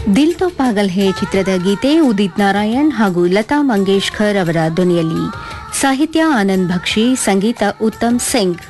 ದಿಲ್ ತೋ ಪಾಗಲ್ ಹೇ ಚಿತ್ರದ ಗೀತೆ ಉದಿತ್ ನಾರಾಯಣ್ ಹಾಗೂ ಲತಾ ಮಂಗೇಶ್ಕರ್ ಅವರ ಧ್ವನಿಯಲ್ಲಿ. ಸಾಹಿತ್ಯ ಆನಂದ್ ಭಕ್ಷಿ, ಸಂಗೀತ ಉತ್ತಮ್ ಸಿಂಗ್.